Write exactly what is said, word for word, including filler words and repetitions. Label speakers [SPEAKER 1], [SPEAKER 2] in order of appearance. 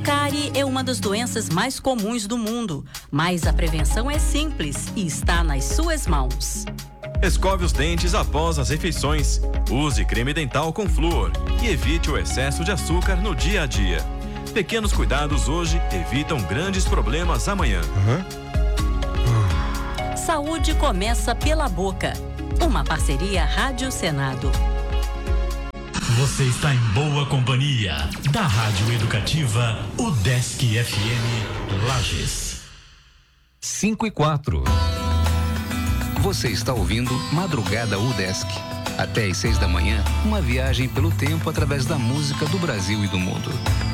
[SPEAKER 1] cárie é uma das doenças mais comuns do mundo, mas a prevenção é simples e está nas suas mãos.
[SPEAKER 2] Escove os dentes após as refeições. Use creme dental com flúor e evite o excesso de açúcar no dia a dia. Pequenos cuidados hoje evitam grandes problemas amanhã.
[SPEAKER 1] Uhum. Saúde começa pela boca. Uma parceria Rádio Senado.
[SPEAKER 3] Você está em boa companhia da Rádio Educativa UDESC F M Lages.
[SPEAKER 4] cinco e quatro. Você está ouvindo Madrugada UDESC. Até às seis da manhã, uma viagem pelo tempo através da música do Brasil e do mundo.